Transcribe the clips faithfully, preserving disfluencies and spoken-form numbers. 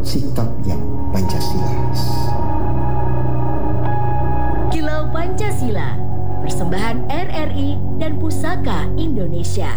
sikap yang Pancasilais. Kilau Pancasila, persembahan R R I dan Pusaka Indonesia.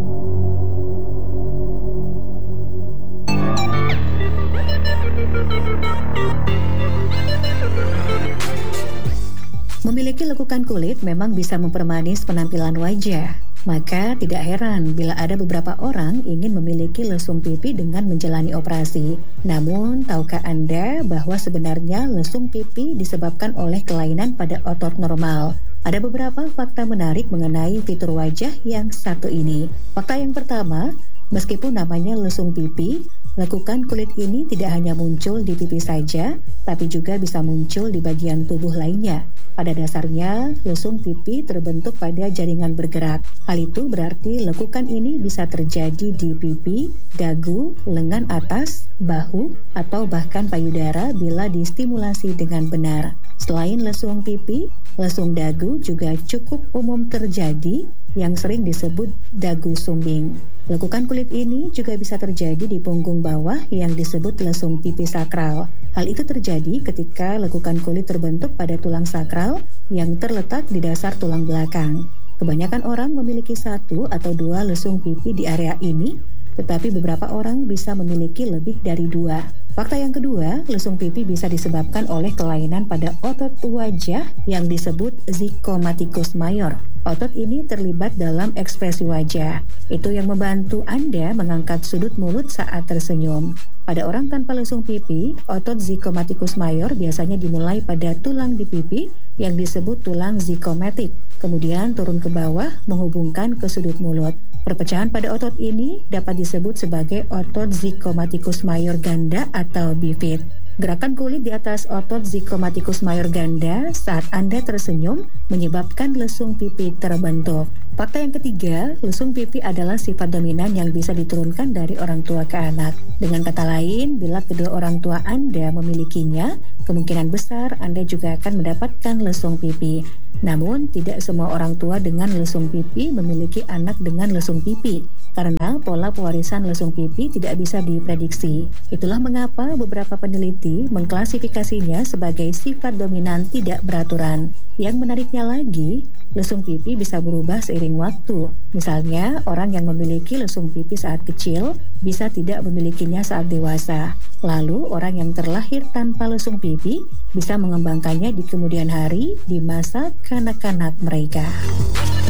Memiliki lekukan kulit memang bisa mempermanis penampilan wajah. Maka tidak heran bila ada beberapa orang ingin memiliki lesung pipi dengan menjalani operasi. Namun, tahukah Anda bahwa sebenarnya lesung pipi disebabkan oleh kelainan pada otot normal? Ada beberapa fakta menarik mengenai fitur wajah yang satu ini. Fakta yang pertama, meskipun namanya lesung pipi, lekukan kulit ini tidak hanya muncul di pipi saja, tapi juga bisa muncul di bagian tubuh lainnya. Pada dasarnya, lesung pipi terbentuk pada jaringan bergerak. Hal itu berarti lekukan ini bisa terjadi di pipi, dagu, lengan atas, bahu, atau bahkan payudara bila distimulasi dengan benar. Selain lesung pipi, lesung dagu juga cukup umum terjadi yang sering disebut dagu sumbing. Lekukan kulit ini juga bisa terjadi di punggung bawah yang disebut lesung pipi sakral. Hal itu terjadi ketika lekukan kulit terbentuk pada tulang sakral yang terletak di dasar tulang belakang. Kebanyakan orang memiliki satu atau dua lesung pipi di area ini, tetapi beberapa orang bisa memiliki lebih dari dua. Fakta yang kedua, lesung pipi bisa disebabkan oleh kelainan pada otot wajah yang disebut zygomaticus major. Otot ini terlibat dalam ekspresi wajah. Itu yang membantu Anda mengangkat sudut mulut saat tersenyum. Pada orang tanpa lesung pipi, otot zygomaticus major biasanya dimulai pada tulang di pipi yang disebut tulang zygomatic, kemudian turun ke bawah menghubungkan ke sudut mulut. Perpecahan pada otot ini dapat disebut sebagai otot zygomaticus major ganda atau bifid. Gerakan kulit di atas otot zygomaticus major ganda saat Anda tersenyum menyebabkan lesung pipi terbentuk. Fakta yang ketiga, lesung pipi adalah sifat dominan yang bisa diturunkan dari orang tua ke anak. Dengan kata lain, bila kedua orang tua Anda memilikinya, kemungkinan besar Anda juga akan mendapatkan lesung pipi. Namun, tidak semua orang tua dengan lesung pipi memiliki anak dengan lesung pipi, karena pola pewarisan lesung pipi tidak bisa diprediksi. Itulah mengapa beberapa peneliti mengklasifikasinya sebagai sifat dominan tidak beraturan. Yang menariknya lagi, lesung pipi bisa berubah seiring waktu. Misalnya, orang yang memiliki lesung pipi saat kecil bisa tidak memilikinya saat dewasa. Lalu, orang yang terlahir tanpa lesung pipi bisa mengembangkannya di kemudian hari di masa kanak-kanak mereka.